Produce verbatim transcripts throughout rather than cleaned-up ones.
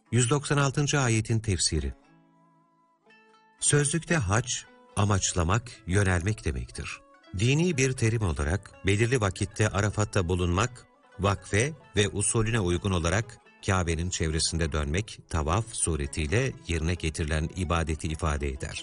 yüz doksan altıncı ayetin tefsiri. Sözlükte hac, amaçlamak, yönelmek demektir. Dini bir terim olarak belirli vakitte Arafat'ta bulunmak, vakfe ve usulüne uygun olarak Kabe'nin çevresinde dönmek, tavaf suretiyle yerine getirilen ibadeti ifade eder.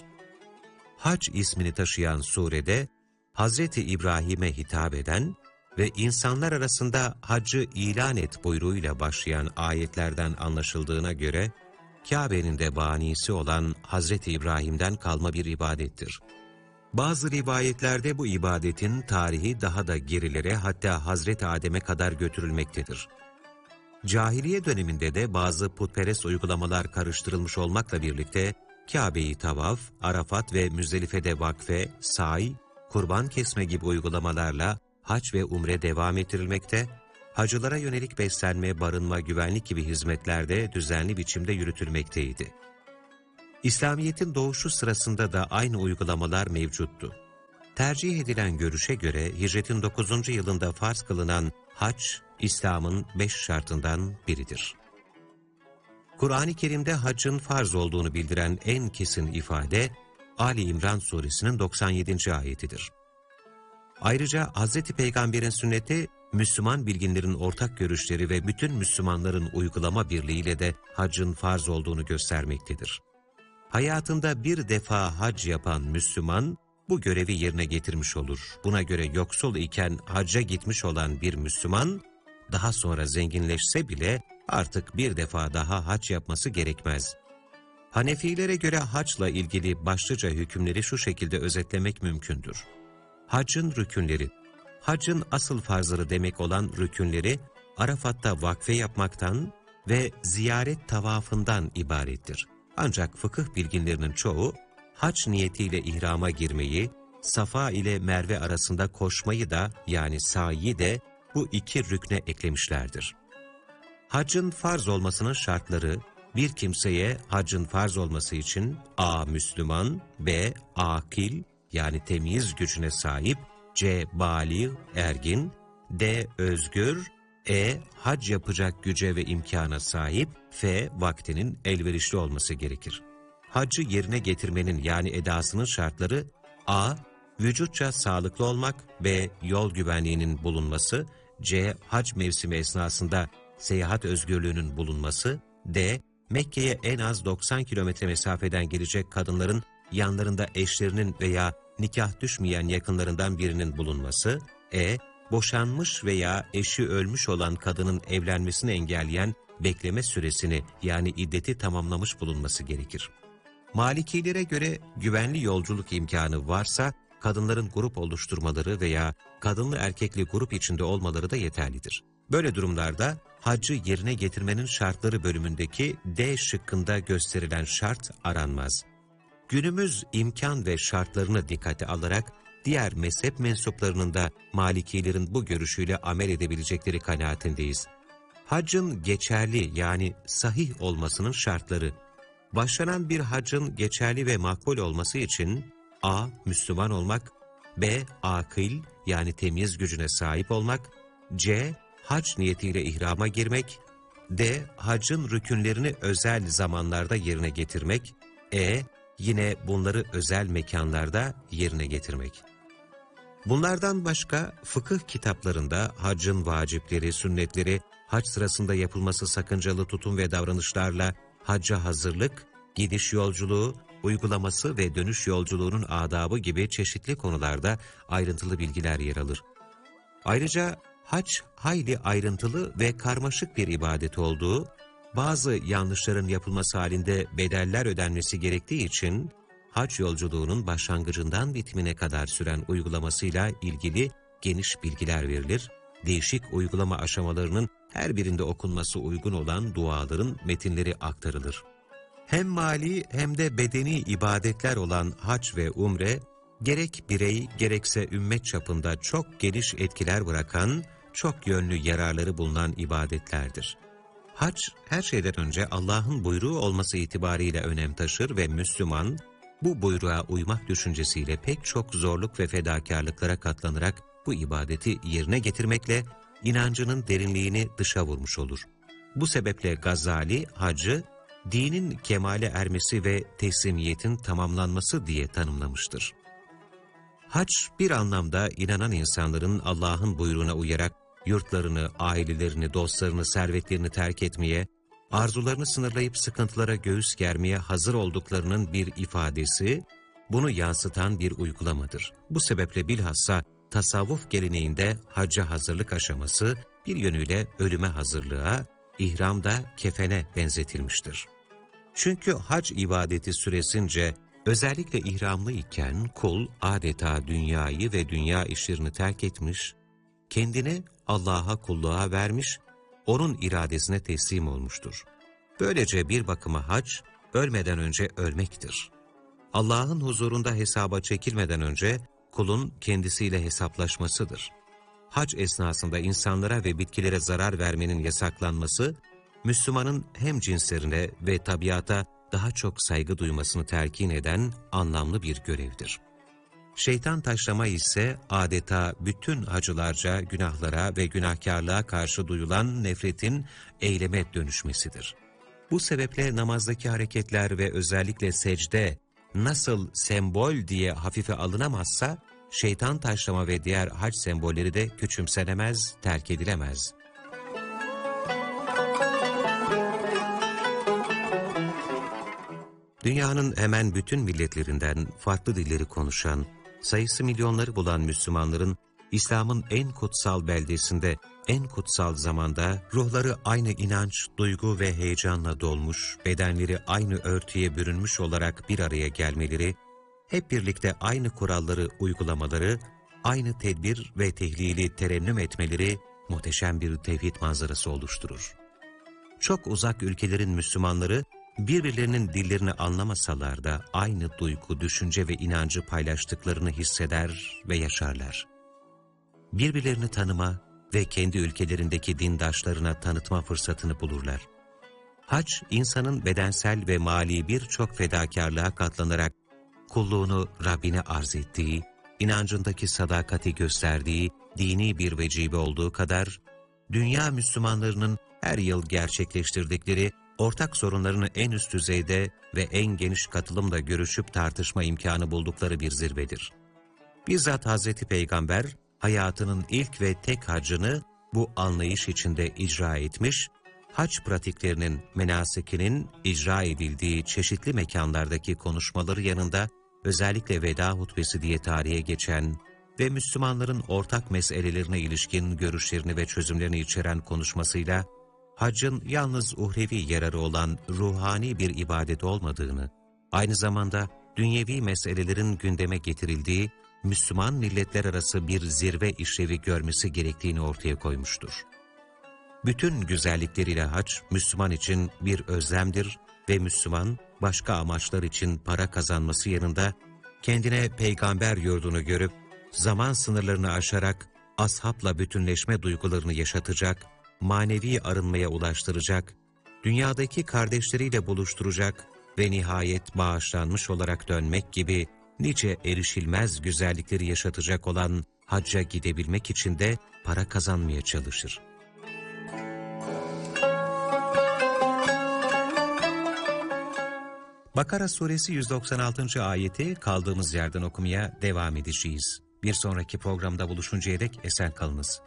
Hac ismini taşıyan surede, Hazreti İbrahim'e hitap eden ve insanlar arasında haccı ilan et buyruğuyla başlayan ayetlerden anlaşıldığına göre, Kabe'nin de banisi olan Hazreti İbrahim'den kalma bir ibadettir. Bazı rivayetlerde bu ibadetin tarihi daha da gerilere, hatta Hazreti Adem'e kadar götürülmektedir. Cahiliye döneminde de bazı putperest uygulamalar karıştırılmış olmakla birlikte, Kabe'yi tavaf, Arafat ve Müzdelife'de vakfe, say, kurban kesme gibi uygulamalarla hac ve umre devam ettirilmekte, hacılara yönelik beslenme, barınma, güvenlik gibi hizmetlerde düzenli biçimde yürütülmekteydi. İslamiyet'in doğuşu sırasında da aynı uygulamalar mevcuttu. Tercih edilen görüşe göre hicretin dokuzuncu yılında farz kılınan hac, İslam'ın beş şartından biridir. Kur'an-ı Kerim'de haccın farz olduğunu bildiren en kesin ifade, Ali İmran suresinin doksan yedinci ayetidir. Ayrıca Hz. Peygamber'in sünneti, Müslüman bilginlerin ortak görüşleri ve bütün Müslümanların uygulama birliğiyle de haccın farz olduğunu göstermektedir. Hayatında bir defa hac yapan Müslüman, bu görevi yerine getirmiş olur. Buna göre yoksul iken hacca gitmiş olan bir Müslüman, daha sonra zenginleşse bile artık bir defa daha hac yapması gerekmez. Hanefilere göre haçla ilgili başlıca hükümleri şu şekilde özetlemek mümkündür. Haccın rükünleri, haccın asıl farzları demek olan rükünleri, Arafat'ta vakfe yapmaktan ve ziyaret tavafından ibarettir. Ancak fıkıh bilginlerinin çoğu, hac niyetiyle ihrama girmeyi, Safa ile Merve arasında koşmayı da yani sa'i de bu iki rükne eklemişlerdir. Haccın farz olmasının şartları, bir kimseye haccın farz olması için a. Müslüman, b. akil yani temyiz gücüne sahip, c. bâlig, ergin, d. özgür, e. hac yapacak güce ve imkana sahip, f. vaktinin elverişli olması gerekir. Haccı yerine getirmenin yani edasının şartları a. vücutça sağlıklı olmak, b. yol güvenliğinin bulunması, c. hac mevsimi esnasında seyahat özgürlüğünün bulunması, d. Mekke'ye en az doksan kilometre mesafeden gelecek kadınların yanlarında eşlerinin veya nikah düşmeyen yakınlarından birinin bulunması, e. boşanmış veya eşi ölmüş olan kadının evlenmesini engelleyen bekleme süresini yani iddeti tamamlamış bulunması gerekir. Malikilere göre güvenli yolculuk imkanı varsa, kadınların grup oluşturmaları veya kadınlı erkekli grup içinde olmaları da yeterlidir. Böyle durumlarda haccı yerine getirmenin şartları bölümündeki D şıkkında gösterilen şart aranmaz. Günümüz imkan ve şartlarını dikkate alarak diğer mezhep mensuplarının da Malikilerin bu görüşüyle amel edebilecekleri kanaatindeyiz. Haccın geçerli yani sahih olmasının şartları. Başlanan bir haccın geçerli ve makbul olması için a. Müslüman olmak, b. akil yani temyiz gücüne sahip olmak, c. hac niyetiyle ihrama girmek, d. haccın rükünlerini özel zamanlarda yerine getirmek, e. yine bunları özel mekanlarda yerine getirmek. Bunlardan başka fıkıh kitaplarında haccın vacipleri, sünnetleri, hac sırasında yapılması sakıncalı tutum ve davranışlarla hacca hazırlık, gidiş yolculuğu, uygulaması ve dönüş yolculuğunun adabı gibi çeşitli konularda ayrıntılı bilgiler yer alır. Ayrıca hac hayli ayrıntılı ve karmaşık bir ibadet olduğu, bazı yanlışların yapılması halinde bedeller ödenmesi gerektiği için, hac yolculuğunun başlangıcından bitimine kadar süren uygulamasıyla ilgili geniş bilgiler verilir, değişik uygulama aşamalarının her birinde okunması uygun olan duaların metinleri aktarılır. Hem mali hem de bedeni ibadetler olan hac ve umre, gerek birey gerekse ümmet çapında çok geniş etkiler bırakan, çok yönlü yararları bulunan ibadetlerdir. Hac, her şeyden önce Allah'ın buyruğu olması itibariyle önem taşır ve Müslüman, bu buyruğa uymak düşüncesiyle pek çok zorluk ve fedakarlıklara katlanarak bu ibadeti yerine getirmekle inancının derinliğini dışa vurmuş olur. Bu sebeple Gazali, hacı dinin kemale ermesi ve teslimiyetin tamamlanması diye tanımlamıştır. Hac bir anlamda inanan insanların Allah'ın buyruğuna uyarak yurtlarını, ailelerini, dostlarını, servetlerini terk etmeye, arzularını sınırlayıp sıkıntılara göğüs germeye hazır olduklarının bir ifadesi, bunu yansıtan bir uygulamadır. Bu sebeple bilhassa tasavvuf geleneğinde hacca hazırlık aşaması bir yönüyle ölüme hazırlığa, ihramda kefene benzetilmiştir. Çünkü hac ibadeti süresince özellikle ihramlı iken kul adeta dünyayı ve dünya işlerini terk etmiş, kendini Allah'a kulluğa vermiş, onun iradesine teslim olmuştur. Böylece bir bakıma hac, ölmeden önce ölmektir. Allah'ın huzurunda hesaba çekilmeden önce kulun kendisiyle hesaplaşmasıdır. Hac esnasında insanlara ve bitkilere zarar vermenin yasaklanması, Müslümanın hem cinslerine ve tabiata daha çok saygı duymasını telkin eden anlamlı bir görevdir. Şeytan taşlama ise adeta bütün hacılarca günahlara ve günahkarlığa karşı duyulan nefretin eyleme dönüşmesidir. Bu sebeple namazdaki hareketler ve özellikle secde nasıl sembol diye hafife alınamazsa, şeytan taşlama ve diğer hac sembolleri de küçümsenemez, terk edilemez. Dünyanın hemen bütün milletlerinden farklı dilleri konuşan, sayısı milyonları bulan Müslümanların, İslam'ın en kutsal beldesinde, en kutsal zamanda, ruhları aynı inanç, duygu ve heyecanla dolmuş, bedenleri aynı örtüye bürünmüş olarak bir araya gelmeleri, hep birlikte aynı kuralları uygulamaları, aynı tedbir ve tehlili terennüm etmeleri, muhteşem bir tevhid manzarası oluşturur. Çok uzak ülkelerin Müslümanları, birbirlerinin dillerini anlamasalar da aynı duygu, düşünce ve inancı paylaştıklarını hisseder ve yaşarlar. Birbirlerini tanıma ve kendi ülkelerindeki dindaşlarına tanıtma fırsatını bulurlar. Hac, insanın bedensel ve mali birçok fedakarlığa katlanarak kulluğunu Rabbine arz ettiği, inancındaki sadakati gösterdiği dini bir vecibe olduğu kadar, dünya Müslümanlarının her yıl gerçekleştirdikleri ortak sorunlarını en üst düzeyde ve en geniş katılımla görüşüp tartışma imkanı buldukları bir zirvedir. Bizzat Hazreti Peygamber, hayatının ilk ve tek hacını bu anlayış içinde icra etmiş, hac pratiklerinin, menasikinin icra edildiği çeşitli mekanlardaki konuşmaları yanında, özellikle veda hutbesi diye tarihe geçen ve Müslümanların ortak meselelerine ilişkin görüşlerini ve çözümlerini içeren konuşmasıyla, haccın yalnız uhrevi yararı olan ruhani bir ibadet olmadığını, aynı zamanda dünyevi meselelerin gündeme getirildiği, Müslüman milletler arası bir zirve işlevi görmesi gerektiğini ortaya koymuştur. Bütün güzellikleriyle hac, Müslüman için bir özlemdir ve Müslüman, başka amaçlar için para kazanması yanında, kendine peygamber yurdunu görüp, zaman sınırlarını aşarak, ashabla bütünleşme duygularını yaşatacak, manevi arınmaya ulaştıracak, dünyadaki kardeşleriyle buluşturacak ve nihayet bağışlanmış olarak dönmek gibi nice erişilmez güzellikleri yaşatacak olan hacca gidebilmek için de para kazanmaya çalışır. Bakara suresi yüz doksan altıncı ayeti kaldığımız yerden okumaya devam edeceğiz. Bir sonraki programda buluşuncaya dek esen kalınız.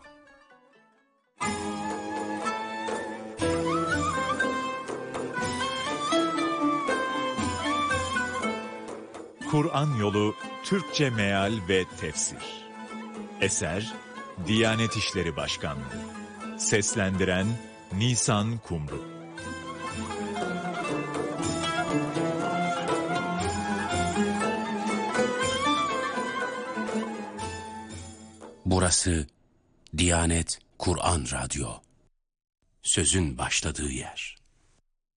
Kur'an Yolu Türkçe Meal ve Tefsir. Eser Diyanet İşleri Başkanlığı. Seslendiren Nisan Kumru. Burası Diyanet Kur'an Radyo. Sözün başladığı yer.